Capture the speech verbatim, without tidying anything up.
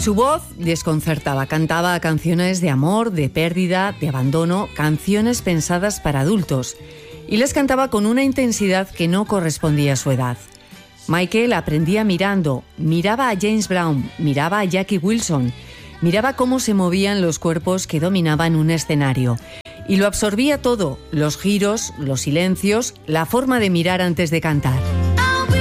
Su voz desconcertaba, cantaba canciones de amor, de pérdida, de abandono, canciones pensadas para adultos, y las cantaba con una intensidad que no correspondía a su edad. Michael aprendía mirando, miraba a James Brown, miraba a Jackie Wilson, miraba cómo se movían los cuerpos que dominaban un escenario, y lo absorbía todo, los giros, los silencios, la forma de mirar antes de cantar.